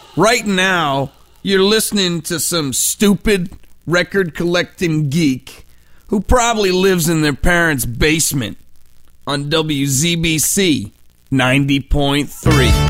Right now, you're listening to some stupid record-collecting geek who probably lives in their parents' basement on WZBC 90.3.